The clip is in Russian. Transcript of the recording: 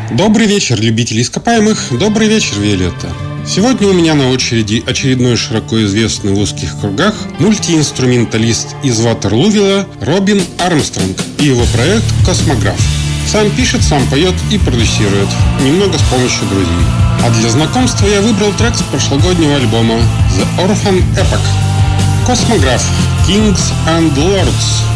Добрый вечер, любители ископаемых. Добрый вечер, Виолетта. Сегодня у меня на очереди очередной широко известный в узких кругах мультиинструменталист из Ватерлувилла Робин Армстронг и его проект «Космограф». Сам пишет, сам поет и продюсирует, немного с помощью друзей. А для знакомства я выбрал трек с прошлогоднего альбома The Orphan Epoch. «Космограф. Kings and Lords».